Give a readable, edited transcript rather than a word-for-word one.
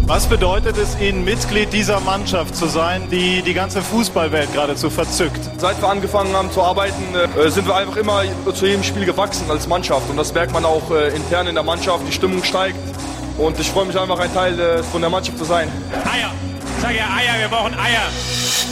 Was bedeutet es Ihnen, Mitglied dieser Mannschaft zu sein, die die ganze Fußballwelt geradezu verzückt? Seit wir angefangen haben zu arbeiten, sind wir einfach immer zu jedem Spiel gewachsen als Mannschaft. Und das merkt man auch intern in der Mannschaft. Die Stimmung steigt. Und ich freue mich einfach, ein Teil von der Mannschaft zu sein. Eier! Ich sage ja Eier, wir brauchen Eier!